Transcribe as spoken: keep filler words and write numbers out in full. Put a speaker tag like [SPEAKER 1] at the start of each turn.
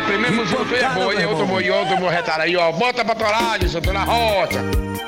[SPEAKER 1] primeira música que tu é boa, e outro vou, e outro vou retar aí, ó. Bota pra torar, Alisson, tô na rocha.